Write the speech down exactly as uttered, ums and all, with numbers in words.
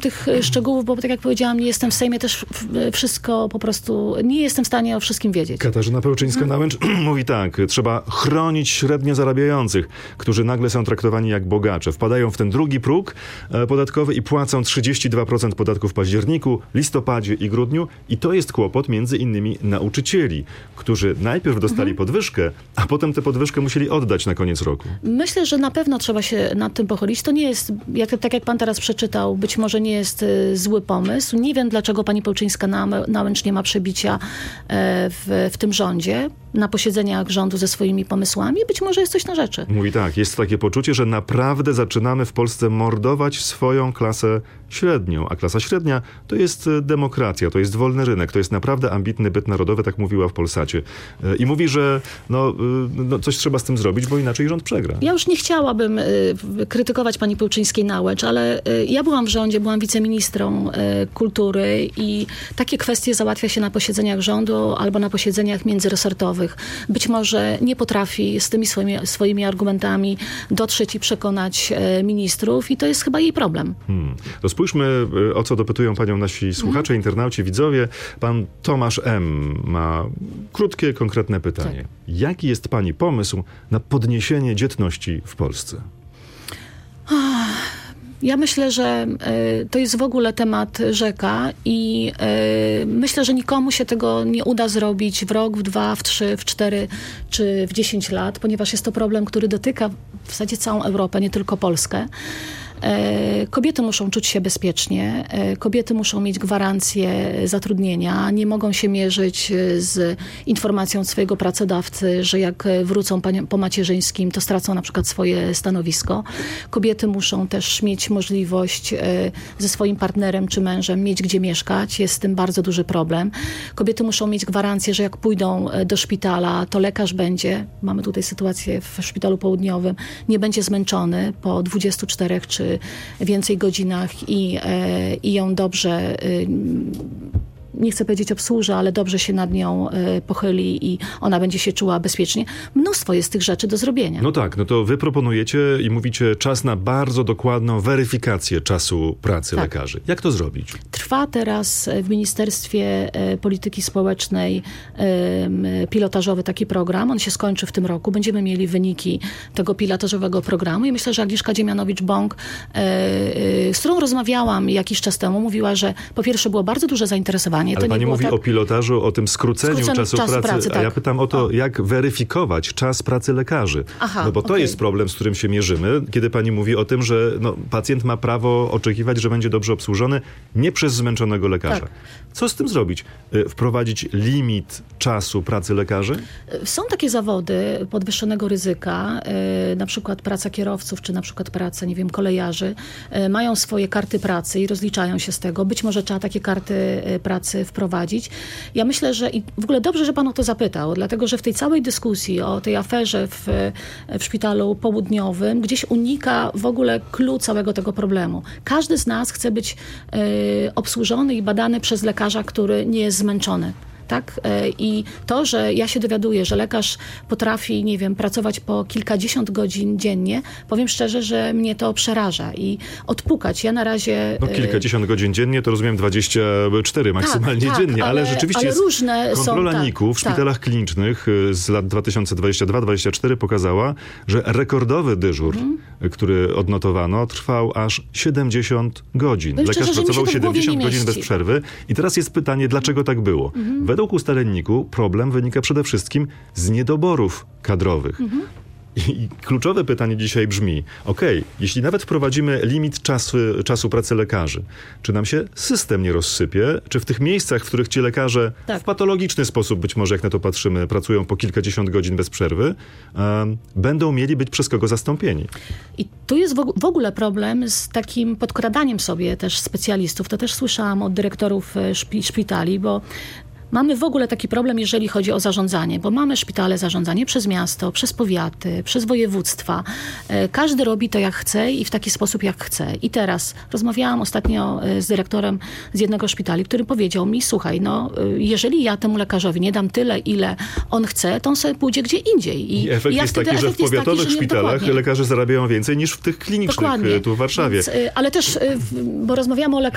tych szczegółów, bo tak jak powiedziałam, nie jestem w Sejmie, też wszystko po prostu, nie jestem w stanie o wszystkim wiedzieć. Katarzyna Pełczyńska-Nałęcz hmm. mówi tak, trzeba chronić średnio zarabiających, którzy nagle są traktowani jak bogacze. Wpadają w ten drugi próg podatkowy i płacą trzydzieści dwa procent podatku w październiku, listopadzie i grudniu i to jest kłopot między innymi nauczycieli, którzy najpierw dostali hmm. podwyżkę, a potem tę podwyżkę musieli oddać na koniec roku. Myślę, że na pewno trzeba się nad tym pochylić. To nie jest, jak, tak jak pan teraz przeczytał, być może nie jest y, zły pomysł. Nie wiem, dlaczego pani Pełczyńska-Nałęcz nie ma przebicia e, w, w tym rządzie, na posiedzeniach rządu ze swoimi pomysłami. Być może jest coś na rzeczy. Mówi tak, jest takie poczucie, że naprawdę zaczynamy w Polsce mordować swoją klasę średnią, a klasa średnia to jest demokracja, to jest wolny rynek, to jest naprawdę ambitny byt narodowy, tak mówiła w Polsacie. I mówi, że no, no, coś trzeba z tym zrobić, bo inaczej rząd przegra. Ja już nie chciałabym y, krytykować pani Pełczyńskiej-Nałęcz, ale y, ja byłam w rządzie, byłam wiceministrą y, kultury i takie kwestie załatwia się na posiedzeniach rządu albo na posiedzeniach międzyresortowych. Być może nie potrafi z tymi swoimi, swoimi argumentami dotrzeć i przekonać e, ministrów i to jest chyba jej problem. Hmm. To spójrzmy, o co dopytują panią nasi słuchacze, hmm. internauci, widzowie. Pan Tomasz M. ma krótkie, konkretne pytanie. Tak. Jaki jest pani pomysł na podniesienie dzietności w Polsce? Ja myślę, że y, to jest w ogóle temat rzeka i y, myślę, że nikomu się tego nie uda zrobić w rok, w dwa, w trzy, w cztery czy w dziesięć lat, ponieważ jest to problem, który dotyka w zasadzie całą Europę, nie tylko Polskę. Kobiety muszą czuć się bezpiecznie, kobiety muszą mieć gwarancję zatrudnienia, nie mogą się mierzyć z informacją od swojego pracodawcy, że jak wrócą po macierzyńskim, to stracą na przykład swoje stanowisko. Kobiety muszą też mieć możliwość ze swoim partnerem czy mężem mieć gdzie mieszkać, jest z tym bardzo duży problem. Kobiety muszą mieć gwarancję, że jak pójdą do szpitala, to lekarz będzie, mamy tutaj sytuację w szpitalu południowym, nie będzie zmęczony po dwudziestu czterech czy więcej godzinach i, e, i ją dobrze, e, nie chcę powiedzieć obsłuży, ale dobrze się nad nią e, pochyli i ona będzie się czuła bezpiecznie. Mnóstwo jest tych rzeczy do zrobienia. No tak, no to wy proponujecie i mówicie czas na bardzo dokładną weryfikację czasu pracy tak. lekarzy. Jak to zrobić? Trwa teraz w Ministerstwie Polityki Społecznej e, pilotażowy taki program. On się skończy w tym roku. Będziemy mieli wyniki tego pilotażowego programu i myślę, że Agnieszka Dziemianowicz-Bąk, e, e, z którą rozmawiałam jakiś czas temu, mówiła, że po pierwsze było bardzo duże zainteresowanie. Ale to pani nie mówi tak... o pilotażu, o tym skróceniu, skróceniu czasu, czasu pracy, pracy tak. a ja pytam o to, o. jak weryfikować czas pracy lekarzy. Aha, no bo to okay. jest problem, z którym się mierzymy, kiedy pani mówi o tym, że no, pacjent ma prawo oczekiwać, że będzie dobrze obsłużony nie przez zmęczonego lekarza. Tak. Co z tym zrobić? Wprowadzić limit czasu pracy lekarzy? Są takie zawody podwyższonego ryzyka, na przykład praca kierowców, czy na przykład praca, nie wiem, kolejarzy. Mają swoje karty pracy i rozliczają się z tego. Być może trzeba takie karty pracy wprowadzić. Ja myślę, że i w ogóle dobrze, że pan o to zapytał, dlatego, że w tej całej dyskusji o tej aferze w, w szpitalu południowym gdzieś unika w ogóle clue całego tego problemu. Każdy z nas chce być y, obsłużony i badany przez lekarza, który nie jest zmęczony. Tak? I to, że ja się dowiaduję, że lekarz potrafi, nie wiem, pracować po kilkadziesiąt godzin dziennie, powiem szczerze, że mnie to przeraża i odpukać. Ja na razie... No kilkadziesiąt godzin dziennie to rozumiem dwadzieścia cztery maksymalnie tak, dziennie, tak, ale, ale rzeczywiście ale jest różne kontrola są, N I K-u w tak, szpitalach tak. klinicznych z lat dwa tysiące dwudziesty drugi dwudziesty czwarty pokazała, że rekordowy dyżur, mhm. który odnotowano, trwał aż siedemdziesiąt godzin. Lekarz Lekarz pracował siedemdziesiąt godzin mieści. bez przerwy i teraz jest pytanie, dlaczego tak było? Mhm. Według ustaleń N I K-u problem wynika przede wszystkim z niedoborów kadrowych. Mhm. I, I kluczowe pytanie dzisiaj brzmi, okej, okay, jeśli nawet wprowadzimy limit czasu, czasu pracy lekarzy, czy nam się system nie rozsypie? Czy w tych miejscach, w których ci lekarze tak. w patologiczny sposób, być może jak na to patrzymy, pracują po kilkadziesiąt godzin bez przerwy, um, będą mieli być przez kogo zastąpieni? I tu jest w ogóle problem z takim podkradaniem sobie też specjalistów. To też słyszałam od dyrektorów szpi- szpitali, bo mamy w ogóle taki problem, jeżeli chodzi o zarządzanie, bo mamy szpitale zarządzanie przez miasto, przez powiaty, przez województwa. Każdy robi to jak chce i w taki sposób jak chce. I teraz rozmawiałam ostatnio z dyrektorem z jednego szpitali, który powiedział mi, słuchaj, no jeżeli ja temu lekarzowi nie dam tyle, ile on chce, to on sobie pójdzie gdzie indziej. I, I efekt i ja jest taki, że w powiatowych taki, że szpitalach dokładnie. lekarze zarabiają więcej niż w tych klinicznych dokładnie. Tu w Warszawie. Więc, ale też, bo rozmawiamy o lekarzach,